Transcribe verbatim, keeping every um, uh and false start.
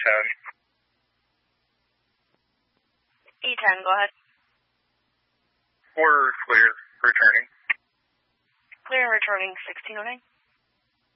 ten. E ten, go ahead. We're clear, returning. Clear and returning sixteen oh nine.